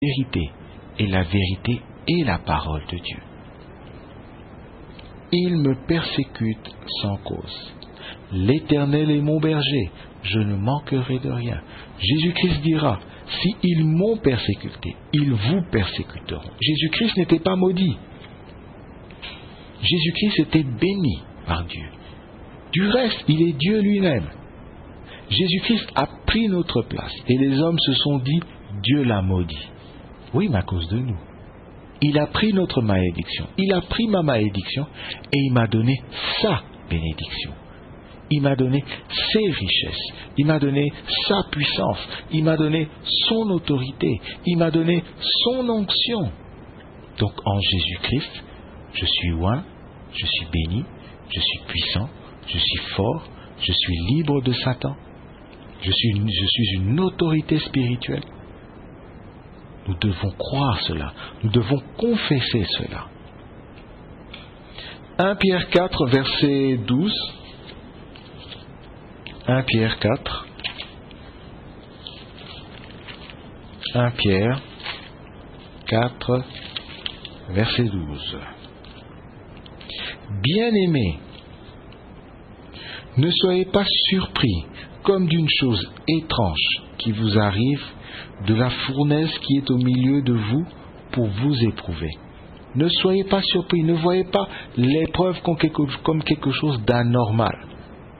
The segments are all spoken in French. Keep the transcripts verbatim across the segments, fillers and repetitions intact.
vérité, et la vérité est la parole de Dieu. Ils me persécutent sans cause. L'Éternel est mon berger, je ne manquerai de rien. Jésus-Christ dira, si ils m'ont persécuté, ils vous persécuteront. Jésus-Christ n'était pas maudit. Jésus-Christ était béni par Dieu. Du reste, il est Dieu lui-même. Jésus-Christ a pris notre place et les hommes se sont dit, Dieu l'a maudit. Oui, mais à cause de nous. Il a pris notre malédiction. Il a pris ma malédiction et il m'a donné sa bénédiction. Il m'a donné ses richesses. Il m'a donné sa puissance. Il m'a donné son autorité. Il m'a donné son onction. Donc en Jésus-Christ, je suis oint, je suis béni, je suis puissant, je suis fort, je suis libre de Satan. Je suis une, je suis une autorité spirituelle. Nous devons croire cela. Nous devons confesser cela. premier Pierre quatre, verset douze. premier Pierre quatre. premier Pierre quatre, verset douze. Bien-aimés, ne soyez pas surpris comme d'une chose étrange qui vous arrive de la fournaise qui est au milieu de vous pour vous éprouver. Ne soyez pas surpris, ne voyez pas l'épreuve comme quelque, comme quelque chose d'anormal. Pourquoi ?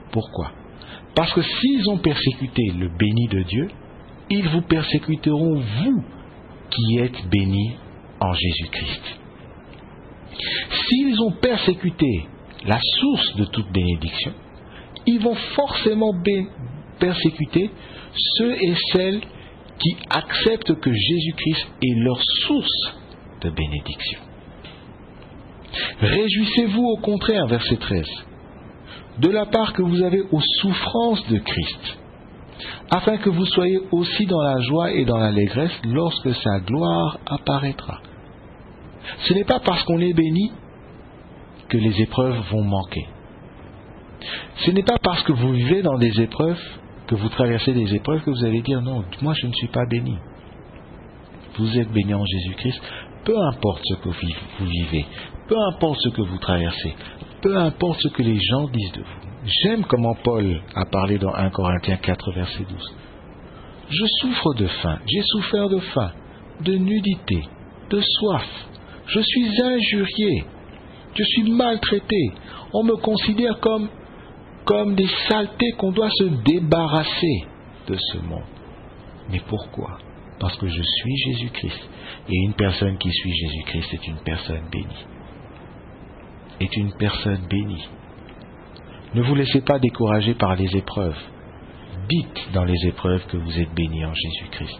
Parce que s'ils ont persécuté le béni de Dieu, ils vous persécuteront vous qui êtes bénis en Jésus-Christ. S'ils ont persécuté la source de toute bénédiction, ils vont forcément bé- persécuter ceux et celles qui acceptent que Jésus-Christ est leur source de bénédiction. Réjouissez-vous au contraire, verset treize, de la part que vous avez aux souffrances de Christ, afin que vous soyez aussi dans la joie et dans l'allégresse lorsque sa gloire apparaîtra. Ce n'est pas parce qu'on est béni que les épreuves vont manquer. Ce n'est pas parce que vous vivez dans des épreuves, que vous traversez des épreuves, que vous allez dire non, moi je ne suis pas béni. Vous êtes béni en Jésus-Christ, peu importe ce que vous vivez, peu importe ce que vous traversez, peu importe ce que les gens disent de vous. J'aime comment Paul a parlé dans premier Corinthiens quatre, verset douze. Je souffre de faim, j'ai souffert de faim, de nudité, de soif. Je suis injurié, je suis maltraité. On me considère comme, comme des saletés qu'on doit se débarrasser de ce monde. Mais pourquoi ? Parce que je suis Jésus-Christ. Et une personne qui suit Jésus-Christ est une personne bénie. Est une personne bénie. Ne vous laissez pas décourager par les épreuves. Dites dans les épreuves que vous êtes bénis en Jésus-Christ.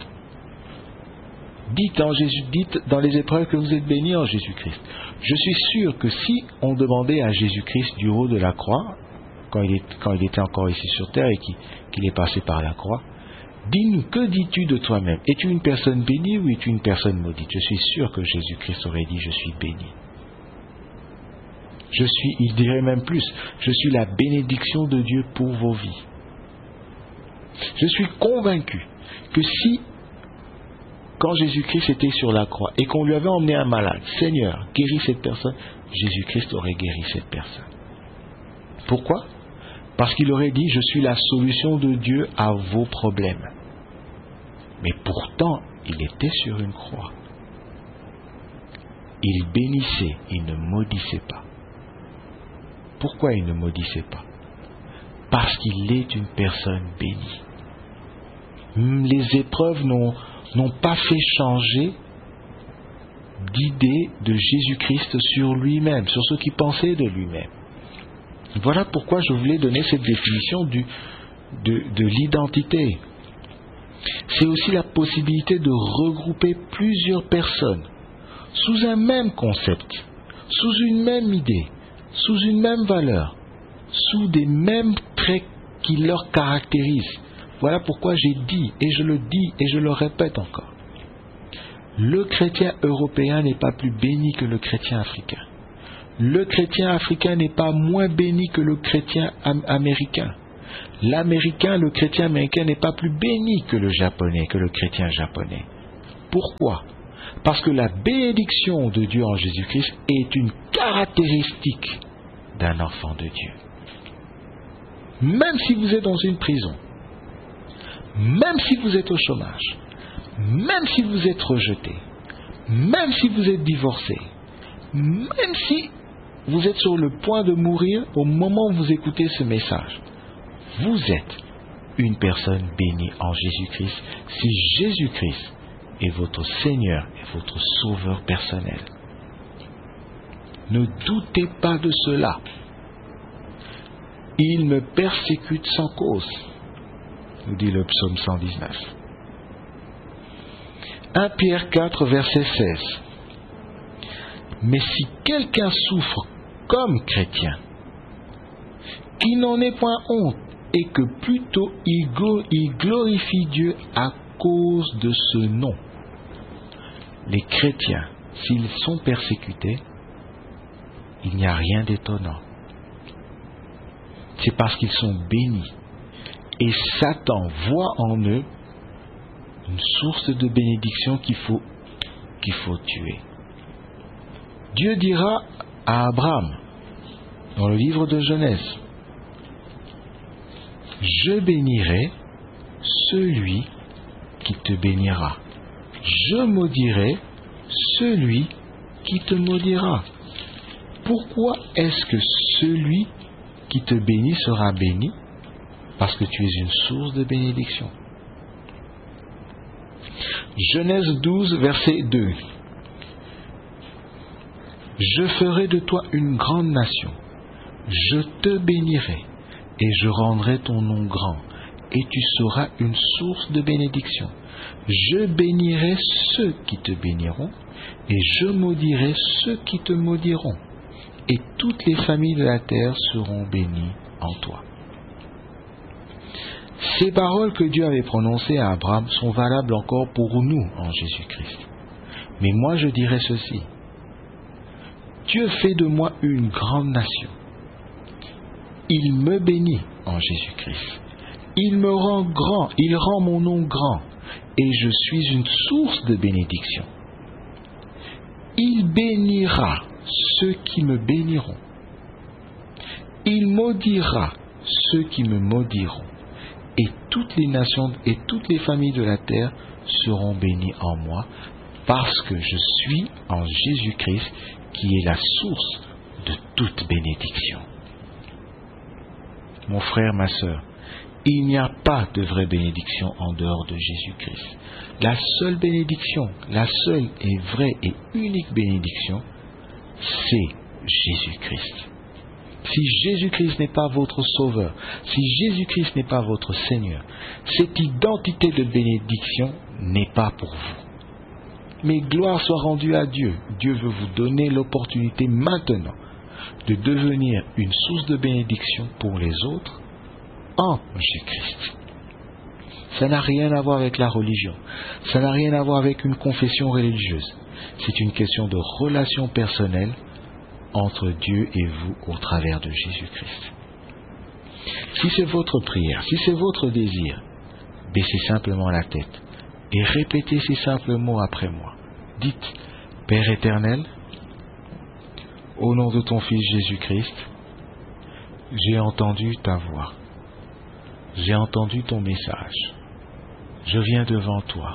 Dites, en Jésus, dites dans les épreuves que vous êtes bénis en Jésus-Christ. Je suis sûr que si on demandait à Jésus-Christ du haut de la croix, quand il, est, quand il était encore ici sur terre et qu'il, qu'il est passé par la croix, dis-nous, que dis-tu de toi-même ? Es-tu une personne bénie ou es-tu une personne maudite ? Je suis sûr que Jésus-Christ aurait dit, je suis béni. Je suis, il dirait même plus, je suis la bénédiction de Dieu pour vos vies. Je suis convaincu que si, quand Jésus-Christ était sur la croix et qu'on lui avait emmené un malade, Seigneur, guéris cette personne, Jésus-Christ aurait guéri cette personne. Pourquoi ? Parce qu'il aurait dit, je suis la solution de Dieu à vos problèmes. Mais pourtant, il était sur une croix. Il bénissait, il ne maudissait pas. Pourquoi il ne maudissait pas ? Parce qu'il est une personne bénie. Les épreuves n'ont, n'ont pas fait changer d'idée de Jésus-Christ sur lui-même, sur ce qu'il pensait de lui-même. Voilà pourquoi je voulais donner cette définition du, de, de l'identité. C'est aussi la possibilité de regrouper plusieurs personnes sous un même concept, sous une même idée, sous une même valeur, sous des mêmes traits qui leur caractérisent. Voilà pourquoi j'ai dit, et je le dis, et je le répète encore, le chrétien européen n'est pas plus béni que le chrétien africain. Le chrétien africain n'est pas moins béni que le chrétien am- américain. L'américain, le chrétien américain n'est pas plus béni que le japonais, que le chrétien japonais. Pourquoi ? Parce que la bénédiction de Dieu en Jésus-Christ est une caractéristique d'un enfant de Dieu. Même si vous êtes dans une prison, même si vous êtes au chômage, même si vous êtes rejeté, même si vous êtes divorcé, même si vous êtes sur le point de mourir au moment où vous écoutez ce message, vous êtes une personne bénie en Jésus-Christ si Jésus-Christ est votre Seigneur et votre Sauveur personnel. Ne doutez pas de cela. Il me persécute sans cause, nous dit le psaume cent dix-neuf. premier Pierre quatre, verset seize. Mais si quelqu'un souffre comme chrétien, qu'il n'en ait point honte, et que plutôt il glorifie Dieu à cause de ce nom. Les chrétiens, s'ils sont persécutés, il n'y a rien d'étonnant. C'est parce qu'ils sont bénis. Et Satan voit en eux une source de bénédiction qu'il faut, qu'il faut tuer. Dieu dira à Abraham, dans le livre de Genèse, « Je bénirai celui qui te bénira. Je maudirai celui qui te maudira. » Pourquoi est-ce que celui qui te bénit sera béni? Parce que tu es une source de bénédiction. Genèse douze, verset deux. « Je ferai de toi une grande nation. Je te bénirai et je rendrai ton nom grand, et tu seras une source de bénédiction. Je bénirai ceux qui te béniront, et je maudirai ceux qui te maudiront, et toutes les familles de la terre seront bénies en toi. » Ces paroles que Dieu avait prononcées à Abraham sont valables encore pour nous en Jésus-Christ. Mais moi je dirais ceci. Dieu fait de moi une grande nation. Il me bénit en Jésus-Christ. Il me rend grand, il rend mon nom grand, et je suis une source de bénédiction. Il bénira ceux qui me béniront. Il maudira ceux qui me maudiront. Et toutes les nations et toutes les familles de la terre seront bénies en moi, parce que je suis en Jésus-Christ, qui est la source de toute bénédiction. Mon frère, ma sœur, il n'y a pas de vraie bénédiction en dehors de Jésus-Christ. La seule bénédiction, la seule et vraie et unique bénédiction, c'est Jésus-Christ. Si Jésus-Christ n'est pas votre Sauveur, si Jésus-Christ n'est pas votre Seigneur, cette identité de bénédiction n'est pas pour vous. Mais gloire soit rendue à Dieu. Dieu veut vous donner l'opportunité maintenant de devenir une source de bénédiction pour les autres en Jésus-Christ. Ça n'a rien à voir avec la religion. Ça n'a rien à voir avec une confession religieuse. C'est une question de relation personnelle entre Dieu et vous au travers de Jésus-Christ. Si c'est votre prière, si c'est votre désir, baissez simplement la tête et répétez ces simples mots après moi. Dites, Père éternel, au nom de ton Fils Jésus-Christ, j'ai entendu ta voix. J'ai entendu ton message. Je viens devant toi.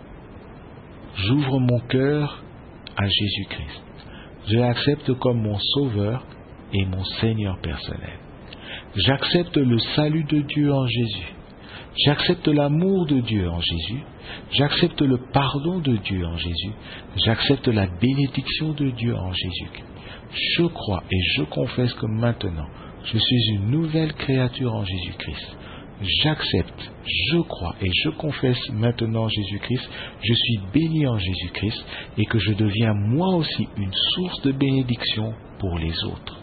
J'ouvre mon cœur à Jésus-Christ. Je l'accepte comme mon Sauveur et mon Seigneur personnel. J'accepte le salut de Dieu en Jésus. J'accepte l'amour de Dieu en Jésus. J'accepte le pardon de Dieu en Jésus. J'accepte la bénédiction de Dieu en Jésus. Je crois et je confesse que maintenant, je suis une nouvelle créature en Jésus-Christ. J'accepte, je crois et je confesse maintenant Jésus-Christ, je suis béni en Jésus-Christ et que je deviens moi aussi une source de bénédiction pour les autres.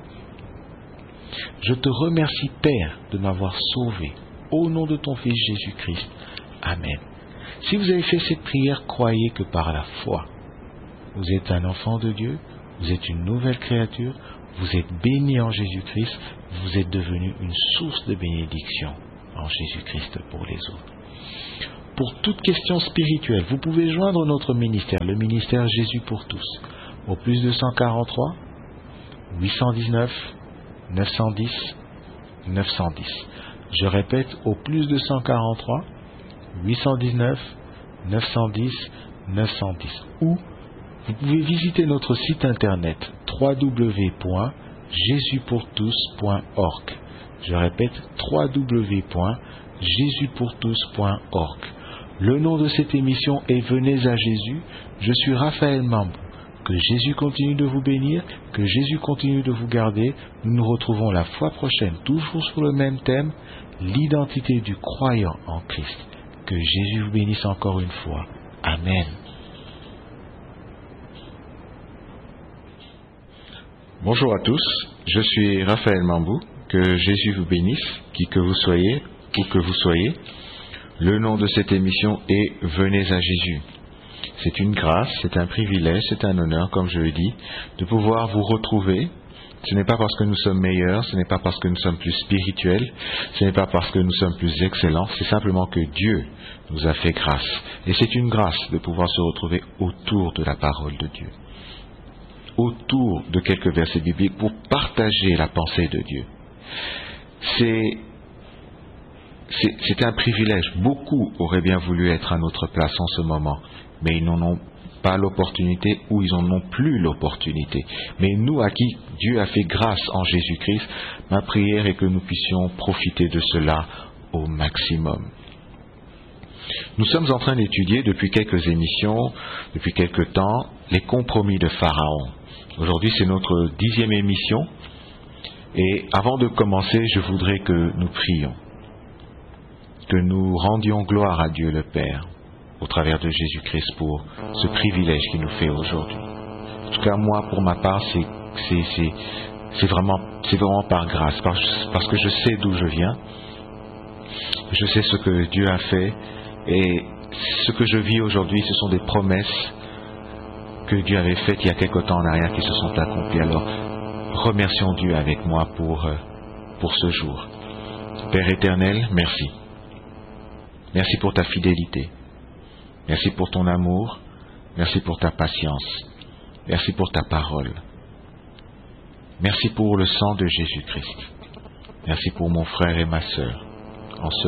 Je te remercie, Père, de m'avoir sauvé. Au nom de ton Fils Jésus-Christ. Amen. Si vous avez fait cette prière, croyez que par la foi, vous êtes un enfant de Dieu, vous êtes une nouvelle créature, vous êtes béni en Jésus-Christ, vous êtes devenu une source de bénédiction en Jésus-Christ pour les autres. pour toute question spirituelle, vous pouvez joindre notre ministère, le ministère Jésus pour tous, au plus deux cent quarante-trois, huit cent dix-neuf, neuf cent dix, neuf cent dix. Je répète, au plus deux cent quarante-trois, huit cent dix-neuf, neuf cent dix, neuf cent dix. Ou vous pouvez visiter notre site internet w w w point jésus pour tous point org. Je répète, w w w point jésus pour tous point org. Le nom de cette émission est Venez à Jésus. Je suis Raphaël Mambou. Que Jésus continue de vous bénir, que Jésus continue de vous garder. Nous nous retrouvons la fois prochaine, toujours sur le même thème, l'identité du croyant en Christ. Que Jésus vous bénisse encore une fois. Amen. Bonjour à tous, je suis Raphaël Mambou. Que Jésus vous bénisse, qui que vous soyez, où que vous soyez. Le nom de cette émission est Venez à Jésus. C'est une grâce, c'est un privilège, c'est un honneur, comme je le dis, de pouvoir vous retrouver. Ce n'est pas parce que nous sommes meilleurs, ce n'est pas parce que nous sommes plus spirituels, ce n'est pas parce que nous sommes plus excellents, c'est simplement que Dieu nous a fait grâce. Et c'est une grâce de pouvoir se retrouver autour de la parole de Dieu, autour de quelques versets bibliques pour partager la pensée de Dieu. C'est, c'est, c'est un privilège. Beaucoup auraient bien voulu être à notre place en ce moment, mais ils n'en ont pas l'opportunité ou ils n'en ont plus l'opportunité. Mais nous, à qui Dieu a fait grâce en Jésus-Christ, ma prière est que nous puissions profiter de cela au maximum. Nous sommes en train d'étudier depuis quelques émissions, depuis quelques temps, les compromis de Pharaon. Aujourd'hui, c'est notre dixième émission. Et avant de commencer, je voudrais que nous prions, que nous rendions gloire à Dieu le Père, au travers de Jésus-Christ, pour ce privilège qu'il nous fait aujourd'hui. En tout cas, moi, pour ma part, c'est, c'est, c'est, c'est, vraiment, c'est vraiment par grâce, parce, parce que je sais d'où je viens, je sais ce que Dieu a fait, et ce que je vis aujourd'hui, ce sont des promesses que Dieu avait faites il y a quelque temps en arrière qui se sont accomplies. Alors, remercions Dieu avec moi pour, pour ce jour. Père éternel, merci. Merci pour ta fidélité. Merci pour ton amour. Merci pour ta patience. Merci pour ta parole. Merci pour le sang de Jésus-Christ. Merci pour mon frère et ma sœur en ce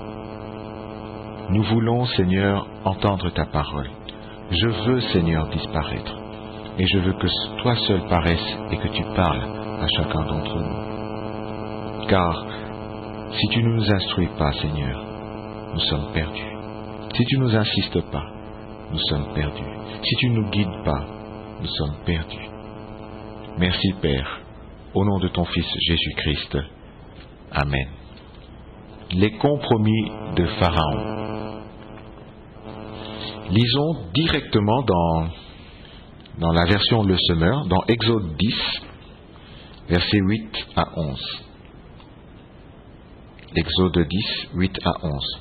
moment. Nous voulons, Seigneur, entendre ta parole. Je veux, Seigneur, disparaître. Et je veux que toi seul paraisses et que tu parles à chacun d'entre nous. Car si tu ne nous instruis pas, Seigneur, nous sommes perdus. Si tu ne nous insistes pas, nous sommes perdus. Si tu ne nous guides pas, nous sommes perdus. Merci, Père, au nom de ton Fils Jésus-Christ. Amen. Les compromis de Pharaon. Lisons directement dans... dans la version Le Semeur, dans Exode dix, versets huit à onze. Exode dix, huit à onze.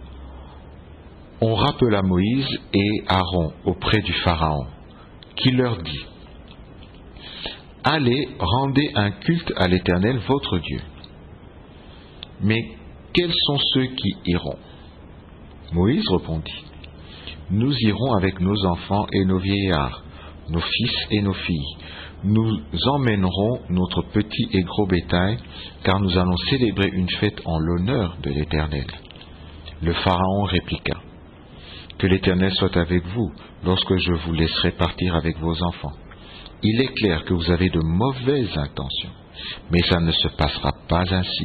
On rappela Moïse et Aaron auprès du Pharaon, qui leur dit : Allez, rendez un culte à l'Éternel votre Dieu. Mais quels sont ceux qui iront ? Moïse répondit : Nous irons avec nos enfants et nos vieillards, nos fils et nos filles. Nous emmènerons notre petit et gros bétail, car nous allons célébrer une fête en l'honneur de l'Éternel. Le Pharaon répliqua : Que l'Éternel soit avec vous lorsque je vous laisserai partir avec vos enfants. Il est clair que vous avez de mauvaises intentions, mais ça ne se passera pas ainsi.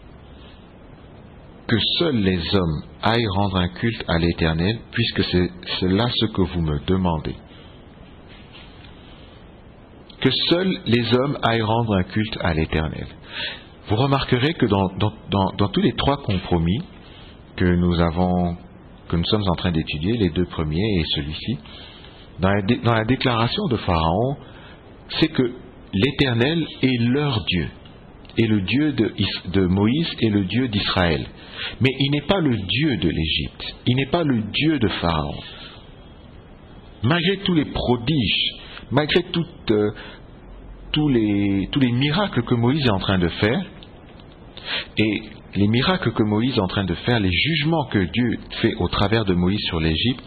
Que seuls les hommes aillent rendre un culte à l'Éternel, puisque c'est cela ce que vous me demandez. Que seuls les hommes aillent rendre un culte à l'Éternel. Vous remarquerez que dans, dans, dans, dans tous les trois compromis que nous avons, que nous sommes en train d'étudier, les deux premiers et celui-ci, dans la, dans la déclaration de Pharaon, c'est que l'Éternel est leur Dieu, et le Dieu de, de Moïse est le Dieu d'Israël. Mais il n'est pas le Dieu de l'Égypte, il n'est pas le Dieu de Pharaon. Malgré tous les prodiges, malgré tout, euh, tous, les, tous les miracles que Moïse est en train de faire, et les miracles que Moïse est en train de faire, les jugements que Dieu fait au travers de Moïse sur l'Égypte,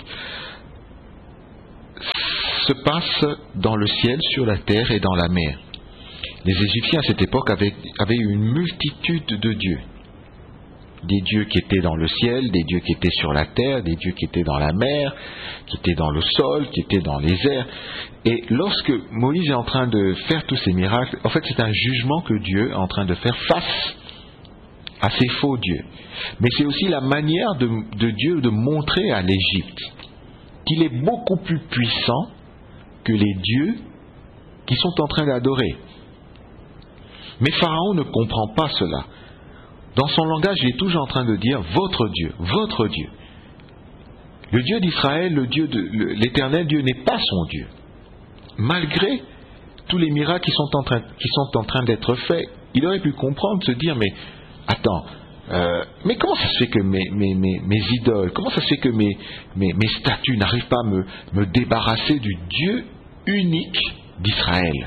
se passent dans le ciel, sur la terre et dans la mer. Les Égyptiens à cette époque avaient, avaient une multitude de dieux. Des dieux qui étaient dans le ciel, des dieux qui étaient sur la terre, des dieux qui étaient dans la mer, qui étaient dans le sol, qui étaient dans les airs. Et lorsque Moïse est en train de faire tous ces miracles, en fait c'est un jugement que Dieu est en train de faire face à ces faux dieux. Mais c'est aussi la manière de, de Dieu de montrer à l'Égypte qu'il est beaucoup plus puissant que les dieux qui sont en train d'adorer. Mais Pharaon ne comprend pas cela. Dans son langage, il est toujours en train de dire « votre Dieu, votre Dieu ». Le Dieu d'Israël, le Dieu de, le, l'éternel Dieu n'est pas son Dieu. Malgré tous les miracles qui sont en train, qui sont en train d'être faits, il aurait pu comprendre, se dire « mais attends, euh, mais comment ça se fait que mes, mes, mes, mes idoles, comment ça se fait que mes, mes, mes statues n'arrivent pas à me, me débarrasser du Dieu unique d'Israël ?»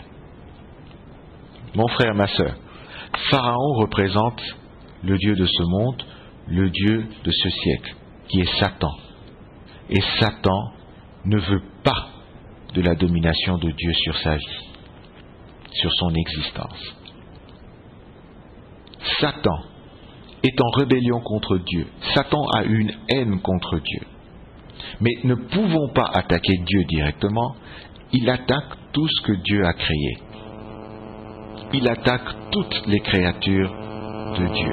Mon frère, ma sœur, Pharaon représente le Dieu de ce monde, le Dieu de ce siècle, qui est Satan. Et Satan ne veut pas de la domination de Dieu sur sa vie, sur son existence. Satan est en rébellion contre Dieu. Satan a une haine contre Dieu. Mais ne pouvant pas attaquer Dieu directement, il attaque tout ce que Dieu a créé. Il attaque toutes les créatures de Dieu.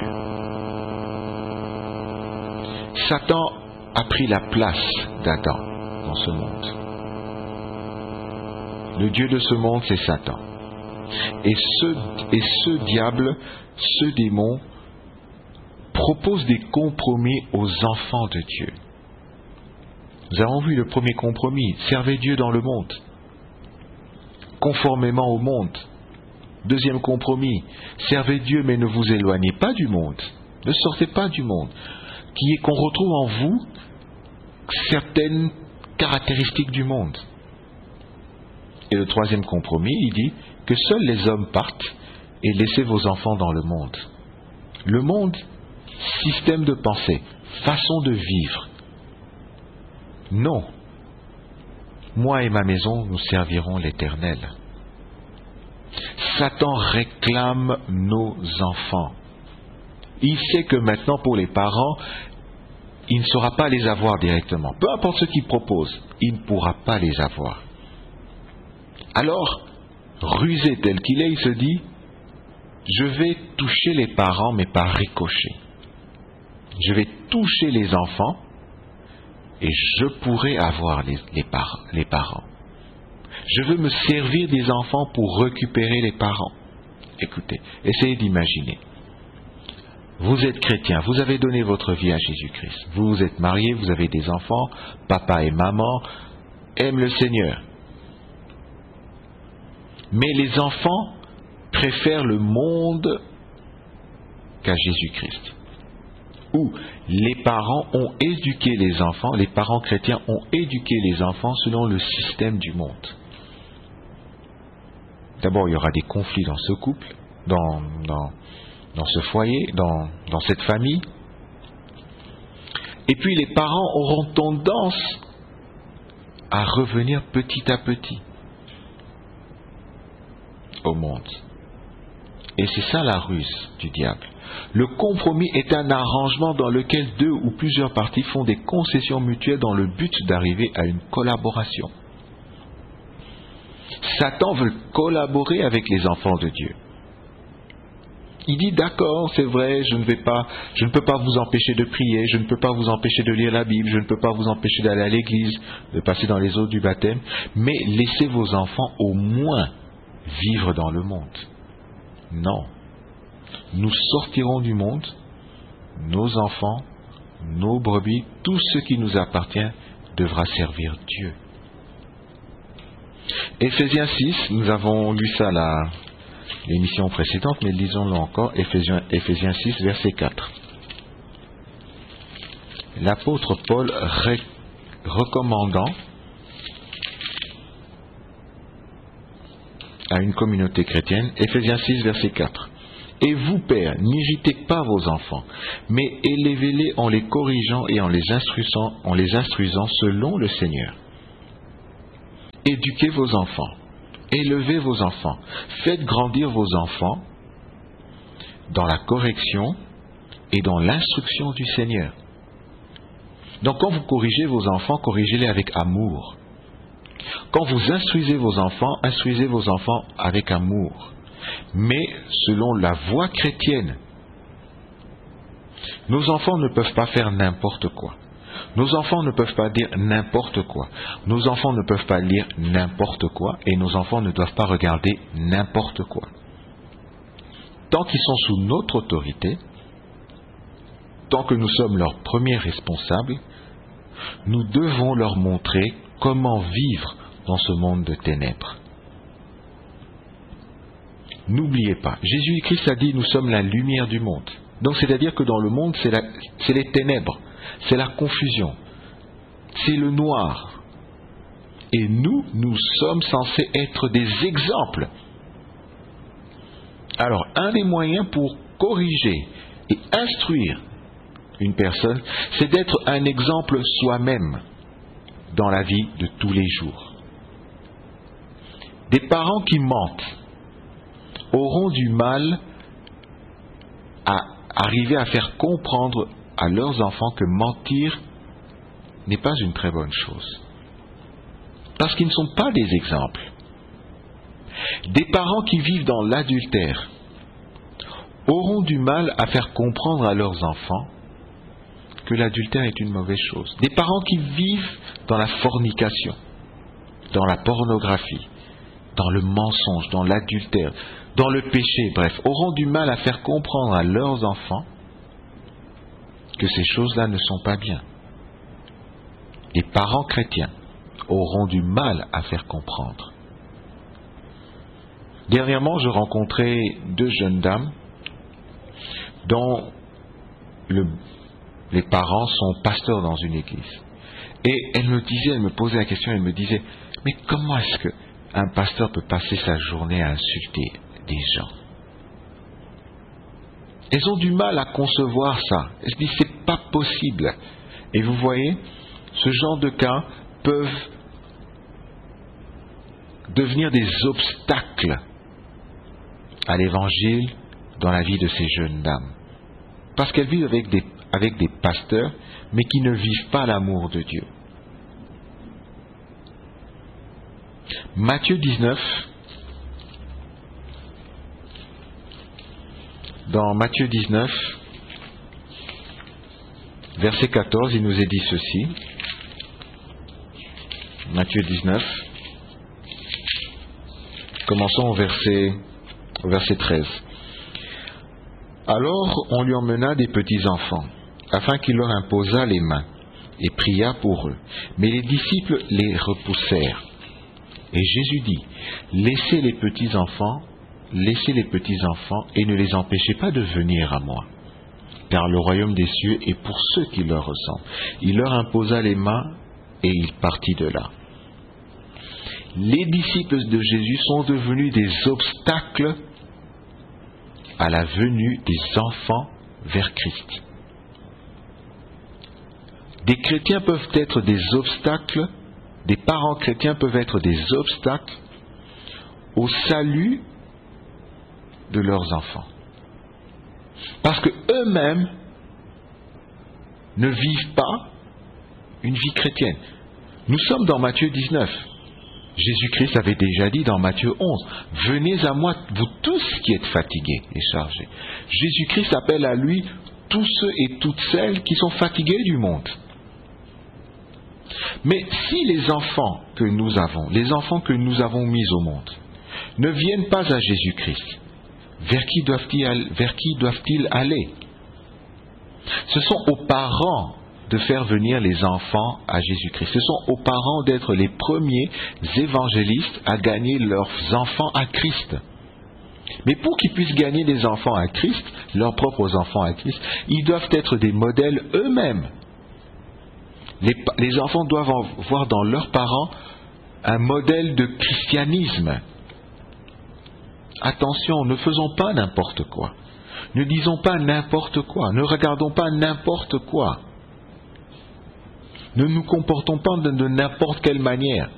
Satan a pris la place d'Adam dans ce monde. Le Dieu de ce monde, c'est Satan. Et ce, et ce diable, ce démon, propose des compromis aux enfants de Dieu. Nous avons vu le premier compromis, servez Dieu dans le monde, conformément au monde. Deuxième compromis, servez Dieu mais ne vous éloignez pas du monde, ne sortez pas du monde, qui est qu'on retrouve en vous certaines caractéristiques du monde. Et le troisième compromis, il dit que seuls les hommes partent et laissez vos enfants dans le monde. Le monde, système de pensée, façon de vivre. Non. Moi et ma maison, nous servirons l'Éternel. Satan réclame nos enfants. Il sait que maintenant, pour les parents, il ne saura pas les avoir directement. Peu importe ce qu'il propose, il ne pourra pas les avoir. Alors, rusé tel qu'il est, il se dit, je vais toucher les parents, mais par ricochet. Je vais toucher les enfants, et je pourrai avoir les, les, par, les parents. Je veux me servir des enfants pour récupérer les parents. Écoutez, essayez d'imaginer. Vous êtes chrétien, vous avez donné votre vie à Jésus-Christ. Vous vous êtes marié, vous avez des enfants, papa et maman aiment le Seigneur. Mais les enfants préfèrent le monde qu'à Jésus-Christ. Ou les parents ont éduqué les enfants, les parents chrétiens ont éduqué les enfants selon le système du monde. D'abord, il y aura des conflits dans ce couple, dans, dans, dans ce foyer, dans, dans cette famille. Et puis les parents auront tendance à revenir petit à petit au monde. Et c'est ça la ruse du diable. Le compromis est un arrangement dans lequel deux ou plusieurs parties font des concessions mutuelles dans le but d'arriver à une collaboration. Satan veut collaborer avec les enfants de Dieu. Il dit d'accord, c'est vrai, je ne vais pas, je ne peux pas vous empêcher de prier, je ne peux pas vous empêcher de lire la Bible, je ne peux pas vous empêcher d'aller à l'église, de passer dans les eaux du baptême, mais laissez vos enfants au moins vivre dans le monde. Non. Nous sortirons du monde, nos enfants, nos brebis, tout ce qui nous appartient devra servir Dieu. Éphésiens six, nous avons lu ça là, l'émission précédente, mais lisons-le encore, Éphésiens, Éphésiens six, verset quatre. L'apôtre Paul ré, recommandant à une communauté chrétienne, Éphésiens six, verset quatre. Et vous, pères, n'irritez pas vos enfants, mais élevez-les en les corrigeant et en les instruisant, en les instruisant selon le Seigneur. Éduquez vos enfants, élevez vos enfants, faites grandir vos enfants dans la correction et dans l'instruction du Seigneur. Donc quand vous corrigez vos enfants, corrigez-les avec amour. Quand vous instruisez vos enfants, instruisez vos enfants avec amour, mais selon la voie chrétienne. Nos enfants ne peuvent pas faire n'importe quoi. Nos enfants ne peuvent pas dire n'importe quoi. Nos enfants ne peuvent pas lire n'importe quoi, et nos enfants ne doivent pas regarder n'importe quoi. Tant qu'ils sont sous notre autorité, tant que nous sommes leurs premiers responsables, nous devons leur montrer comment vivre dans ce monde de ténèbres. N'oubliez pas, Jésus-Christ a dit, nous sommes la lumière du monde. Donc c'est-à-dire que dans le monde, c'est, la, c'est les ténèbres, c'est la confusion, c'est le noir. Et nous, nous sommes censés être des exemples. Alors, un des moyens pour corriger et instruire une personne, c'est d'être un exemple soi-même dans la vie de tous les jours. Des parents qui mentent auront du mal à arriver à faire comprendre à leurs enfants que mentir n'est pas une très bonne chose. Parce qu'ils ne sont pas des exemples. Des parents qui vivent dans l'adultère auront du mal à faire comprendre à leurs enfants que l'adultère est une mauvaise chose. Des parents qui vivent dans la fornication, dans la pornographie, dans le mensonge, dans l'adultère, dans le péché, bref, auront du mal à faire comprendre à leurs enfants que ces choses-là ne sont pas bien. Les parents chrétiens auront du mal à faire comprendre. Dernièrement, je rencontrais deux jeunes dames dont le, les parents sont pasteurs dans une église. Et elles me disaient, elles me posaient la question, elles me disaient, mais comment est-ce qu'un pasteur peut passer sa journée à insulter des gens? Elles ont du mal à concevoir ça. Elles se disent, c'est pas possible. Et vous voyez, ce genre de cas peuvent devenir des obstacles à l'évangile dans la vie de ces jeunes dames. Parce qu'elles vivent avec des, avec des pasteurs, mais qui ne vivent pas l'amour de Dieu. Matthieu dix-neuf, dans Matthieu dix-neuf, verset quatorze, il nous est dit ceci. Matthieu dix-neuf, commençons au verset, au verset treize. Alors on lui emmena des petits enfants, afin qu'il leur imposât les mains, et pria pour eux. Mais les disciples les repoussèrent. Et Jésus dit, laissez les petits enfants, laissez les petits enfants, et ne les empêchez pas de venir à moi, car le royaume des cieux est pour ceux qui leur ressemblent. Il leur imposa les mains, et il partit de là. Les disciples de Jésus sont devenus des obstacles à la venue des enfants vers Christ. Des chrétiens peuvent être des obstacles, des parents chrétiens peuvent être des obstacles au salut de leurs enfants. Parce que eux-mêmes ne vivent pas une vie chrétienne. Nous sommes dans Matthieu dix-neuf. Jésus-Christ avait déjà dit dans Matthieu onze, « Venez à moi, vous tous qui êtes fatigués et chargés. » Jésus-Christ appelle à lui tous ceux et toutes celles qui sont fatigués du monde. Mais si les enfants que nous avons, les enfants que nous avons mis au monde, ne viennent pas à Jésus-Christ, vers qui doivent-ils, vers qui doivent-ils aller? Ce sont aux parents de faire venir les enfants à Jésus-Christ. Ce sont aux parents d'être les premiers évangélistes à gagner leurs enfants à Christ. Mais pour qu'ils puissent gagner des enfants à Christ, leurs propres enfants à Christ, ils doivent être des modèles eux-mêmes. Les, les enfants doivent voir dans leurs parents un modèle de christianisme. Attention, ne faisons pas n'importe quoi. Ne disons pas n'importe quoi, ne regardons pas n'importe quoi. Ne nous comportons pas de, de n'importe quelle manière.